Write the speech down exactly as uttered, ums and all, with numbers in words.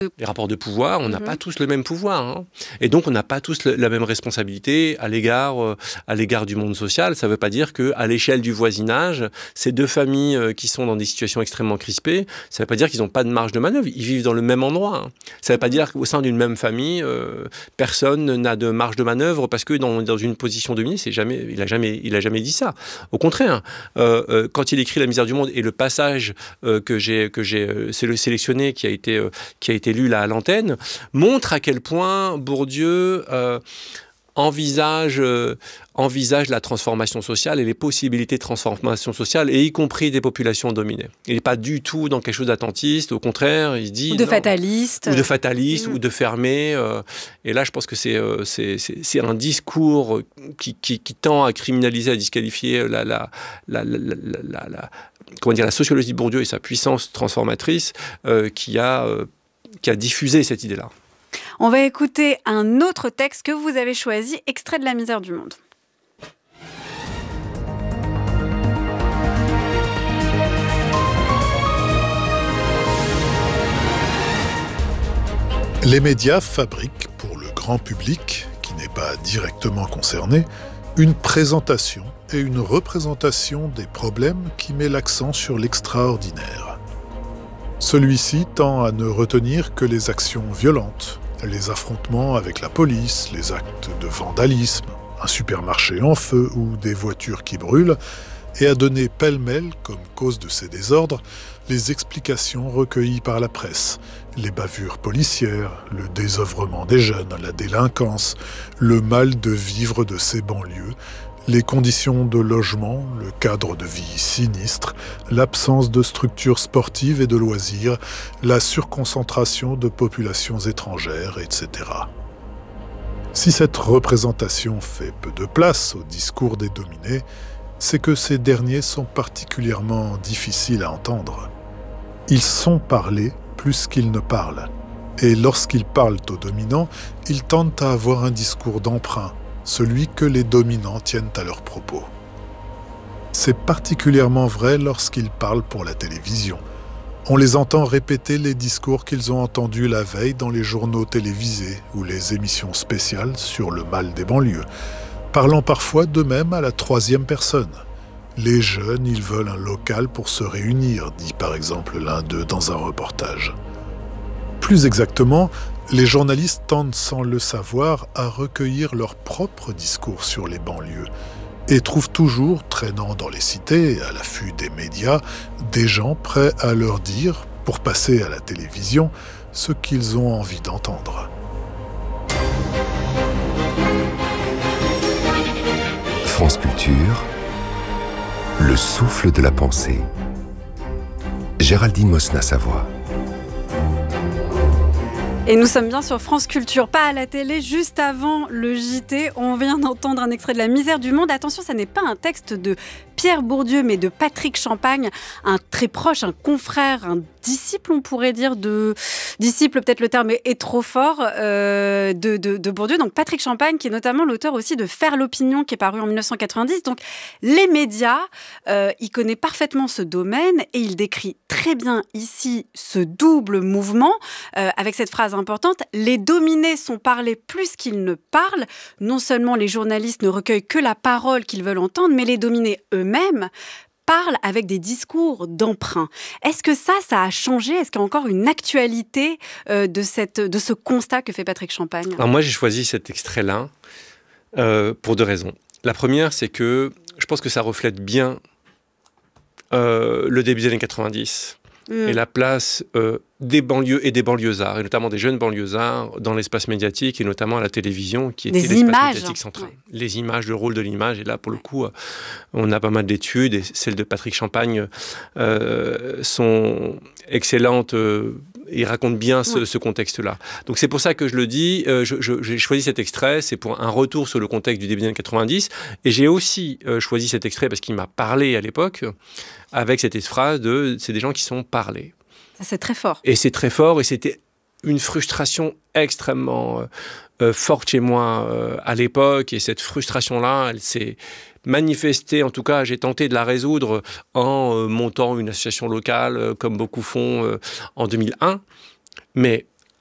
Les rapports de pouvoir, on n'a Mmh. pas tous le même pouvoir. Hein. Et donc, on n'a pas tous le, la même responsabilité à l'égard, euh, à l'égard du monde social. Ça ne veut pas dire qu'à l'échelle du voisinage, ces deux familles euh, qui sont dans des situations extrêmement crispées, ça ne veut pas dire qu'ils n'ont pas de marge de manœuvre. Ils vivent dans le même endroit. Hein. Ça ne veut pas dire qu'au sein d'une même famille, euh, personne n'a de marge de manœuvre parce que dans, dans une position dominée, c'est jamais, il n'a jamais, il a jamais dit ça. Au contraire, euh, euh, quand il écrit La misère du monde et le passage euh, que j'ai, que j'ai euh, sélectionné, qui a été, euh, qui a été lu là à l'antenne, montre à quel point Bourdieu euh, envisage, euh, envisage la transformation sociale et les possibilités de transformation sociale, et y compris des populations dominées. Il n'est pas du tout dans quelque chose d'attentiste, au contraire, il dit... Ou de non, fataliste. Ou de fataliste, Mmh. ou de fermé. Euh, et là, je pense que c'est, euh, c'est, c'est, c'est un discours qui, qui, qui tend à criminaliser, à disqualifier la... la, la, la, la, la, la comment dire, la sociologie de Bourdieu et sa puissance transformatrice euh, qui a... Euh, qui a diffusé cette idée-là. On va écouter un autre texte que vous avez choisi, extrait de La misère du monde. Les médias fabriquent pour le grand public, qui n'est pas directement concerné, une présentation et une représentation des problèmes qui met l'accent sur l'extraordinaire. Celui-ci tend à ne retenir que les actions violentes, les affrontements avec la police, les actes de vandalisme, un supermarché en feu ou des voitures qui brûlent, et à donner pêle-mêle, comme cause de ces désordres, les explications recueillies par la presse, les bavures policières, le désœuvrement des jeunes, la délinquance, le mal de vivre de ces banlieues, les conditions de logement, le cadre de vie sinistre, l'absence de structures sportives et de loisirs, la surconcentration de populations étrangères, et cetera. Si cette représentation fait peu de place au discours des dominés, c'est que ces derniers sont particulièrement difficiles à entendre. Ils sont parlés plus qu'ils ne parlent. Et lorsqu'ils parlent aux dominants, ils tendent à avoir un discours d'emprunt, celui que les dominants tiennent à leurs propos. C'est particulièrement vrai lorsqu'ils parlent pour la télévision. On les entend répéter les discours qu'ils ont entendus la veille dans les journaux télévisés ou les émissions spéciales sur le mal des banlieues, parlant parfois d'eux-mêmes à la troisième personne. Les jeunes, ils veulent un local pour se réunir, dit par exemple l'un d'eux dans un reportage. Plus exactement, les journalistes tendent sans le savoir à recueillir leur propre discours sur les banlieues et trouvent toujours, traînant dans les cités, à l'affût des médias, des gens prêts à leur dire, pour passer à la télévision, ce qu'ils ont envie d'entendre. France Culture, le souffle de la pensée. Géraldine Mosna-Savoie. Et nous sommes bien sur France Culture, pas à la télé. Juste avant le J T, on vient d'entendre un extrait de La misère du monde. Attention, ça n'est pas un texte de Pierre Bourdieu, mais de Patrick Champagne, un très proche, un confrère, un disciple, on pourrait dire, de disciple, peut-être le terme est trop fort, euh, de, de, de Bourdieu. Donc Patrick Champagne, qui est notamment l'auteur aussi de Faire l'opinion, qui est paru en dix-neuf cent quatre-vingt-dix. Donc les médias, euh, il connaît parfaitement ce domaine et il décrit très bien ici ce double mouvement, euh, avec cette phrase importante: les dominés sont parlés plus qu'ils ne parlent. Non seulement les journalistes ne recueillent que la parole qu'ils veulent entendre, mais les dominés eux-mêmes parlent avec des discours d'emprunt. Est-ce que ça, ça a changé ? Est-ce qu'il y a encore une actualité euh, de, cette, de ce constat que fait Patrick Champagne ? Alors moi, j'ai choisi cet extrait-là euh, pour deux raisons. La première, c'est que je pense que ça reflète bien euh, le début des années quatre-vingt-dix. Mmh. Et la place euh, des banlieues et des banlieusards, et notamment des jeunes banlieusards dans l'espace médiatique, et notamment à la télévision, qui était des l'espace images. médiatique central. Ouais. Les images, le rôle de l'image, et là, pour le coup, euh, on a pas mal d'études, et celles de Patrick Champagne euh, sont excellentes, euh, et racontent bien ce, ouais. ce contexte-là. Donc c'est pour ça que je le dis, euh, je, je, j'ai choisi cet extrait, c'est pour un retour sur le contexte du début des années quatre-vingt-dix, et j'ai aussi euh, choisi cet extrait parce qu'il m'a parlé à l'époque, avec cette phrase de « c'est des gens qui sont parlés ». Ça, c'est très fort. Et c'est très fort, et c'était une frustration extrêmement euh, forte chez moi euh, à l'époque, et cette frustration-là, elle s'est manifestée, en tout cas, j'ai tenté de la résoudre en euh, montant une association locale, euh, comme beaucoup font euh, en deux mille un, mais